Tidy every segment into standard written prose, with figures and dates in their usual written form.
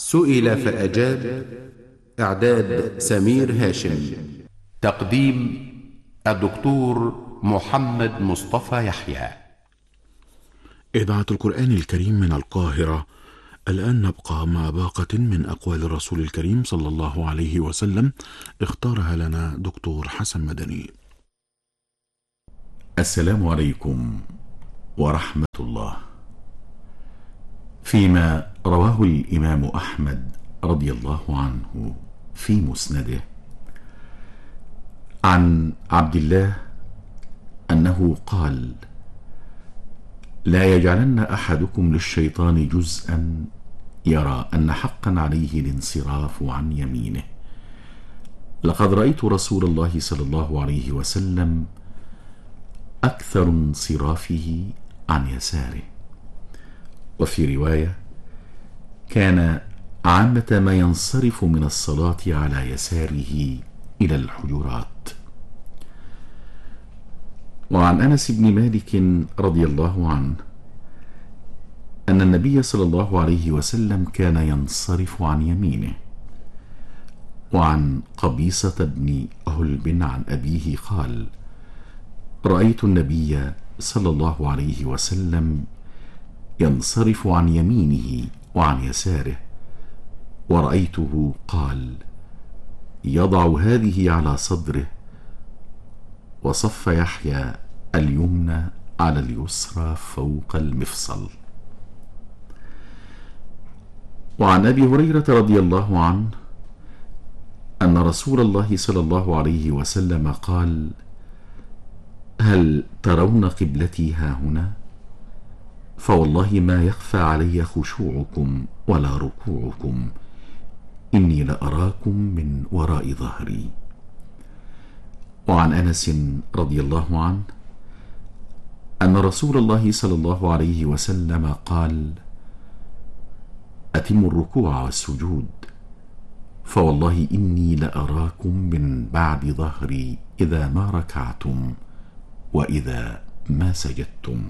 سئل فأجاب. إعداد سمير هاشم. تقديم الدكتور محمد مصطفى يحيى. إذاعة القرآن الكريم من القاهرة. الآن نبقى مع باقة من أقوال الرسول الكريم صلى الله عليه وسلم اختارها لنا دكتور حسن مدني. السلام عليكم ورحمة الله. فيما رواه الإمام أحمد رضي الله عنه في مسنده عن عبد الله أنه قال: لا يجعلن أحدكم للشيطان جزءا يرى أن حقا عليه الانصراف عن يمينه. لقد رأيت رسول الله صلى الله عليه وسلم أكثر انصرافه عن يساره. وفي رواية: كان عامة ما ينصرف من الصلاة على يساره إلى الحجرات. وعن أنس بن مالك رضي الله عنه أن النبي صلى الله عليه وسلم كان ينصرف عن يمينه. وعن قبيصة بن هلب عن أبيه قال: رأيت النبي صلى الله عليه وسلم ينصرف عن يمينه وعن يساره، ورأيته قال: يضع هذه على صدره، وصف يحيى اليمنى على اليسرى فوق المفصل. وعن أبي هريرة رضي الله عنه أن رسول الله صلى الله عليه وسلم قال: هل ترون قبلتي هاهنا؟ فوالله ما يخفى علي خشوعكم ولا ركوعكم، إني لأراكم من وراء ظهري. وعن أنس رضي الله عنه أن رسول الله صلى الله عليه وسلم قال: أتموا الركوع والسجود، فوالله إني لأراكم من بعد ظهري إذا ما ركعتم وإذا ما سجدتم.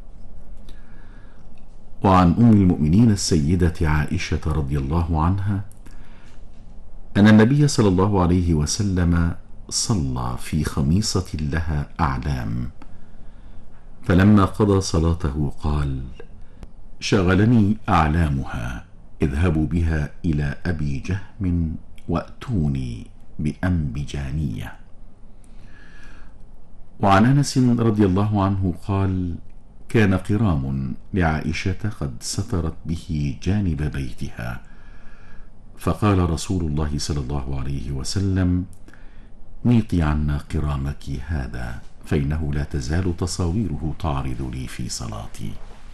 وعن أم المؤمنين السيدة عائشة رضي الله عنها أن النبي صلى الله عليه وسلم صلى في خميصة لها أعلام، فلما قضى صلاته قال: شغلني أعلامها، اذهبوا بها إلى أبي جهم وأتوني بأنبجانية. وعن أنس رضي الله عنه قال: كان قرام لعائشة قد سترت به جانب بيتها، فقال رسول الله صلى الله عليه وسلم: ميطي عنا قرامك هذا، فإنه لا تزال تصاويره تعرض لي في صلاتي.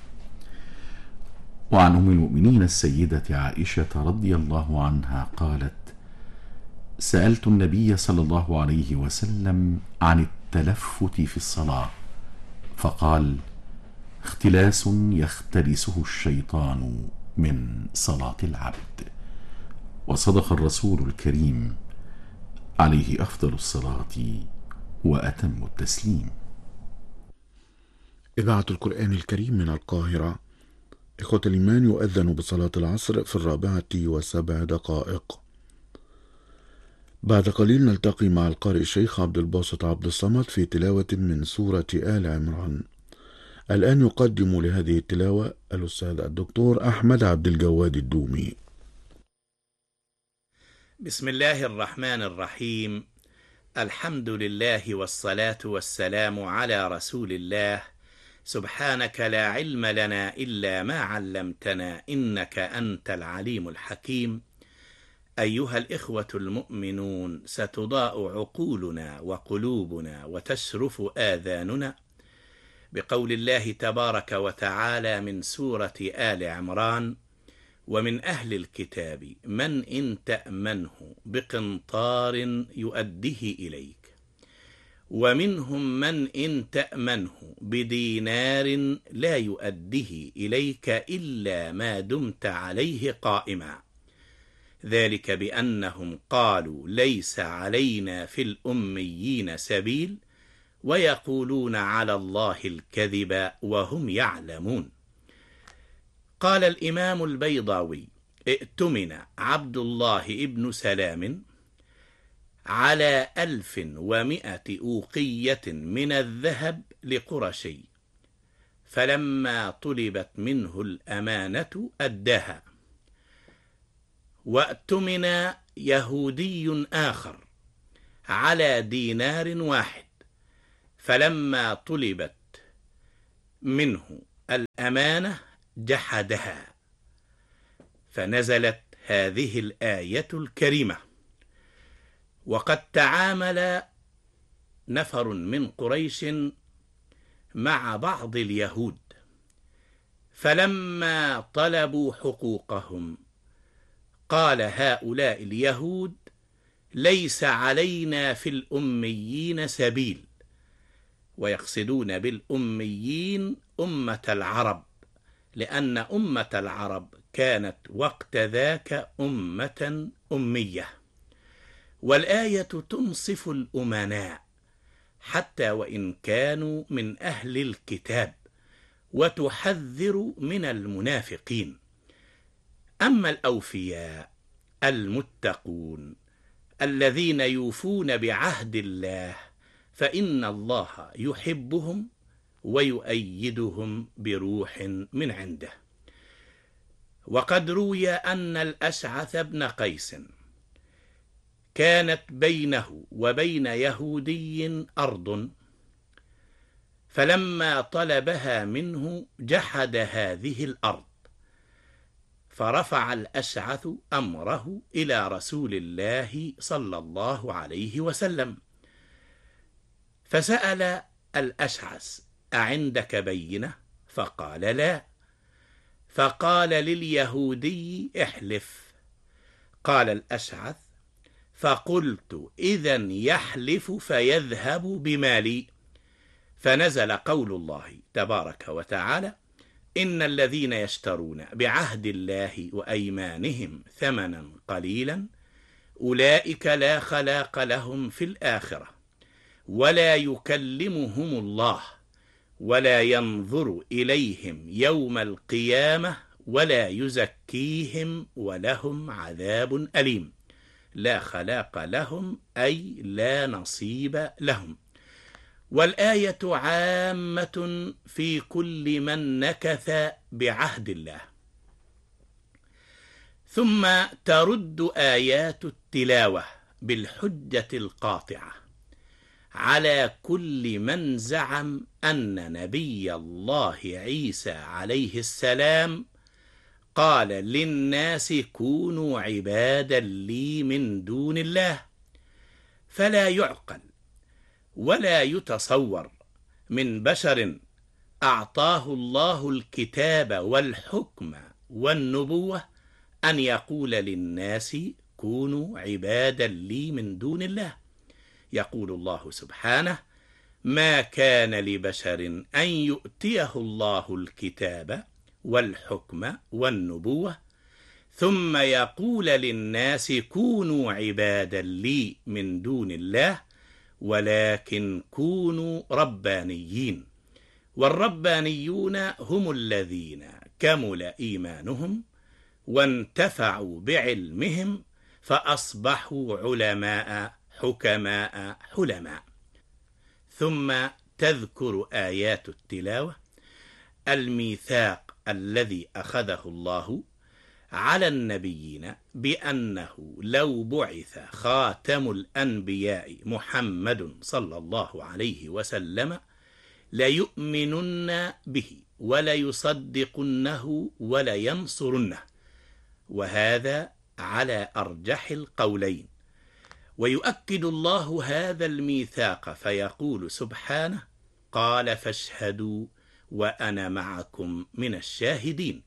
وعن أم المؤمنين السيدة عائشة رضي الله عنها قالت: سألت النبي صلى الله عليه وسلم عن التلفت في الصلاة، فقال: اختلاس يختلسه الشيطان من صلاة العبد. وصدق الرسول الكريم عليه أفضل الصلاة وأتم التسليم. إذاعة القرآن الكريم من القاهرة. إخوة الإيمان، يؤذن بصلاة العصر في 4:07. بعد قليل نلتقي مع القارئ الشيخ عبد الباسط عبد الصمد في تلاوة من سورة آل عمران. الآن يقدم لهذه التلاوة الأستاذ الدكتور أحمد عبد الجواد الدومي. بسم الله الرحمن الرحيم. الحمد لله والصلاة والسلام على رسول الله. سبحانك لا علم لنا إلا ما علمتنا، إنك أنت العليم الحكيم. أيها الإخوة المؤمنون، ستضاء عقولنا وقلوبنا وتشرف آذاننا بقول الله تبارك وتعالى من سورة آل عمران: ومن أهل الكتاب من إن تأمنه بقنطار يؤديه إليك، ومنهم من إن تأمنه بدينار لا يؤديه إليك إلا ما دمت عليه قائما، ذلك بأنهم قالوا ليس علينا في الأميين سبيل، ويقولون على الله الكذب وهم يعلمون. قال الإمام البيضاوي: ائتمن عبد الله بن سلام على 1100 أوقية من الذهب لقرشي، فلما طلبت منه الأمانة أداها. وائتمن يهودي آخر على دينار واحد، فلما طلبت منه الأمانة جحدها، فنزلت هذه الآية الكريمة: وقد تعامل نفر من قريش مع بعض اليهود، فلما طلبوا حقوقهم قال هؤلاء اليهود: ليس علينا في الأميين سبيل، ويقصدون بالأميين أمة العرب، لأن أمة العرب كانت وقت ذاك أمة أمية. والآية تنصف الأمناء حتى وإن كانوا من أهل الكتاب، وتحذر من المنافقين. أما الأوفياء المتقون الذين يوفون بعهد الله فإن الله يحبهم ويؤيدهم بروح من عنده. وقد روي أن الأشعث بن قيس كانت بينه وبين يهودي أرض، فلما طلبها منه جحد هذه الأرض، فرفع الأشعث أمره إلى رسول الله صلى الله عليه وسلم، فسأل الأشعث: أعندك بينة؟ فقال: لا. فقال لليهودي: احلف. قال الأشعث: فقلت: إذن يحلف فيذهب بمالي. فنزل قول الله تبارك وتعالى: إن الذين يشترون بعهد الله وأيمانهم ثمنا قليلا أولئك لا خلاق لهم في الآخرة، ولا يكلمهم الله، ولا ينظر إليهم يوم القيامة، ولا يزكيهم، ولهم عذاب أليم. لا خلاق لهم أي لا نصيب لهم. والآية عامة في كل من نكث بعهد الله. ثم ترد آيات التلاوة بالحجة القاطعة على كل من زعم أن نبي الله عيسى عليه السلام قال للناس: كونوا عبادا لي من دون الله. فلا يعقل ولا يتصور من بشر أعطاه الله الكتاب والحكم والنبوة أن يقول للناس: كونوا عبادا لي من دون الله. يقول الله سبحانه: ما كان لبشر أن يؤتيه الله الكتاب والحكم والنبوة ثم يقول للناس: كونوا عبادا لي من دون الله، ولكن كونوا ربانيين. والربانيون هم الذين كمل إيمانهم وانتفعوا بعلمهم فأصبحوا علماء حكماء حلماء. ثم تذكر آيات التلاوة الميثاق الذي أخذه الله على النبيين بأنه لو بعث خاتم الأنبياء محمد صلى الله عليه وسلم ليؤمنن به وليصدقنه ولينصرنه، وهذا على أرجح القولين. ويؤكد الله هذا الميثاق فيقول سبحانه: قال فاشهدوا وأنا معكم من الشاهدين.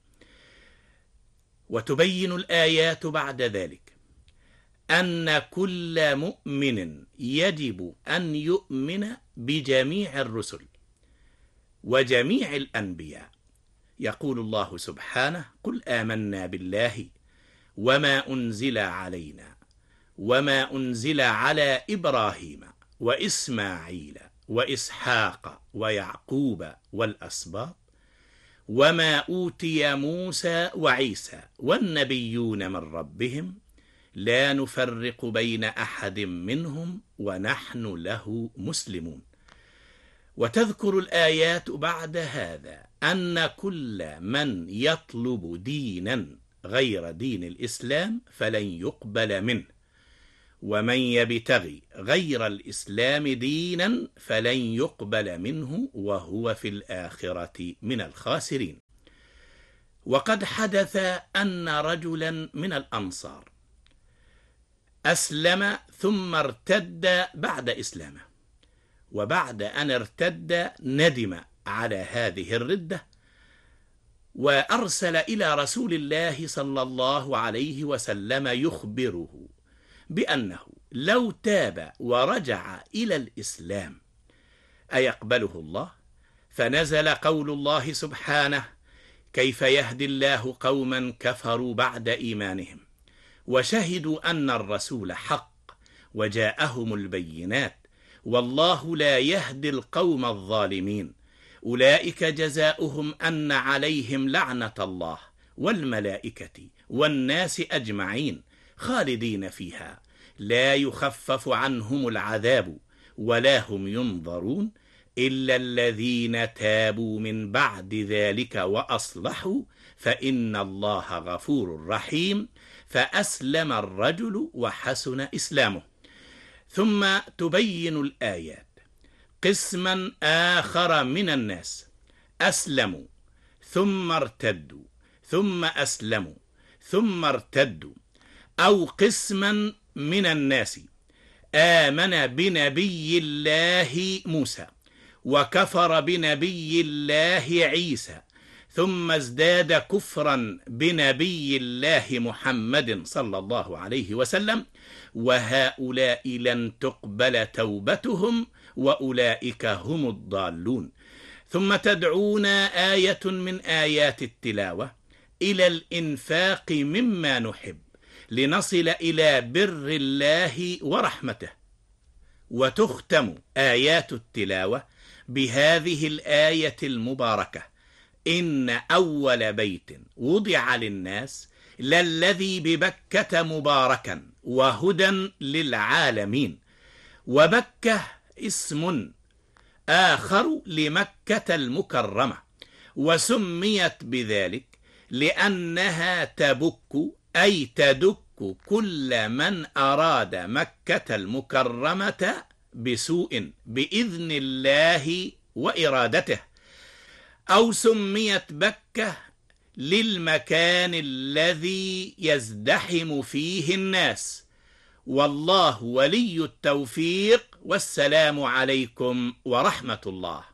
وتبين الآيات بعد ذلك أن كل مؤمن يجب أن يؤمن بجميع الرسل وجميع الأنبياء. يقول الله سبحانه: قل آمنا بالله وما أنزل علينا وما أنزل على إبراهيم وإسماعيل وإسحاق ويعقوب والأسباط وما أوتي موسى وعيسى والنبيون من ربهم لا نفرق بين أحد منهم ونحن له مسلمون. وتذكر الآيات بعد هذا أن كل من يطلب دينا غير دين الإسلام فلن يقبل منه، ومن يبتغي غير الإسلام دينا فلن يقبل منه وهو في الآخرة من الخاسرين. وقد حدث أن رجلا من الأنصار أسلم ثم ارتد بعد إسلامه، وبعد أن ارتد ندم على هذه الردة وأرسل إلى رسول الله صلى الله عليه وسلم يخبره بأنه لو تاب ورجع إلى الإسلام أيقبله الله؟ فنزل قول الله سبحانه: كيف يهدي الله قوما كفروا بعد إيمانهم وشهدوا أن الرسول حق وجاءهم البينات والله لا يهدي القوم الظالمين أولئك جزاؤهم أن عليهم لعنة الله والملائكة والناس أجمعين خالدين فيها لا يخفف عنهم العذاب ولا هم ينظرون إلا الذين تابوا من بعد ذلك وأصلحوا فإن الله غفور رحيم. فأسلم الرجل وحسن إسلامه. ثم تبين الآيات قسما آخر من الناس أسلموا ثم ارتدوا ثم أسلموا ثم ارتدوا، أو قسما من الناس آمن بنبي الله موسى وكفر بنبي الله عيسى ثم ازداد كفرا بنبي الله محمد صلى الله عليه وسلم، وهؤلاء لن تقبل توبتهم وأولئك هم الضالون. ثم تدعونا آية من آيات التلاوة إلى الإنفاق مما نحب لنصل إلى بر الله ورحمته. وتختم آيات التلاوة بهذه الآية المباركة: إن أول بيت وضع للناس للذي ببكة مباركا وهدى للعالمين. وبكة اسم آخر لمكة المكرمة، وسميت بذلك لأنها تبك أي تدك كل من أراد مكة المكرمة بسوء بإذن الله وإرادته. أو سميت بكة للمكان الذي يزدحم فيه الناس. والله ولي التوفيق، والسلام عليكم ورحمة الله.